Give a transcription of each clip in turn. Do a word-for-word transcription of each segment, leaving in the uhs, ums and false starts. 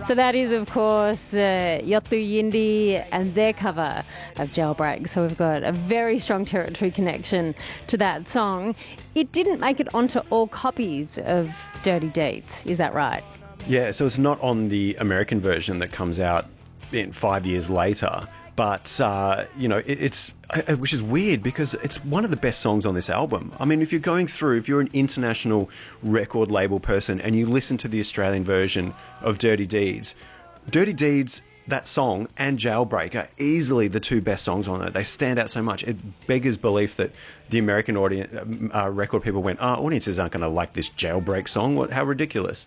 So that is, of course, uh, Yothu Yindi and their cover of Jailbreak. So we've got a very strong territory connection to that song. It didn't make it onto all copies of Dirty Deeds, is that right? Yeah, so it's not on the American version that comes out in five years later. But, uh, you know, it, it's, which is weird because it's one of the best songs on this album. I mean, if you're going through, if you're an international record label person and you listen to the Australian version of Dirty Deeds, Dirty Deeds, that song, and Jailbreak are easily the two best songs on it. They stand out so much. It beggars belief that the American audience, uh, record people went, oh, audiences aren't going to like this Jailbreak song. What? How ridiculous.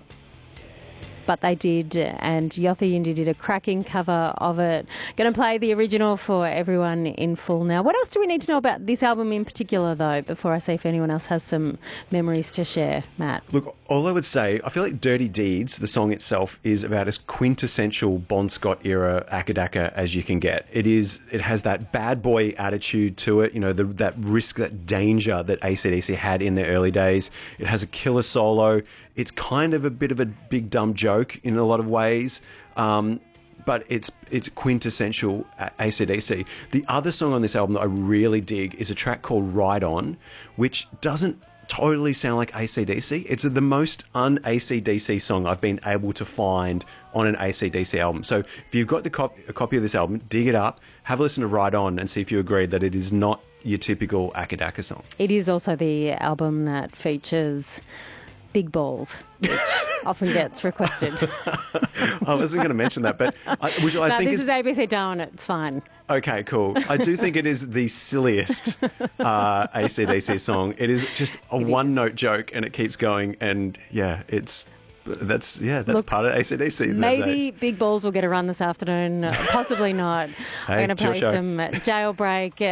But they did, and Yothu Yindi did a cracking cover of it. Going to play the original for everyone in full now. What else do we need to know about this album in particular, though, before I see if anyone else has some memories to share, Matt? Look, all I would say, I feel like Dirty Deeds, the song itself, is about as quintessential Bon Scott era Akadaka as you can get. It is. It has that bad boy attitude to it, you know, the, that risk, that danger that A C D C had in their early days. It has a killer solo. It's kind of a bit of a big dumb joke in a lot of ways, um, but it's it's quintessential A C D C. The other song on this album that I really dig is a track called Ride On, which doesn't totally sound like A C D C. It's the most un-A C D C song I've been able to find on an A C D C album. So if you've got the cop- a copy of this album, dig it up, have a listen to Ride On and see if you agree that it is not your typical Akadaka song. It is also the album that features big balls, which often gets requested. I wasn't going to mention that, but I, which I no, think this is, is A B C Darwin. It's fine. Okay, cool. I do think it is the silliest uh, A C D C song. It is just a it one-note is. joke, and it keeps going. And yeah, it's that's yeah, that's Look, part of A C D C. Maybe Big Balls will get a run this afternoon. Possibly not. Hey, I'm going to play some Jailbreak.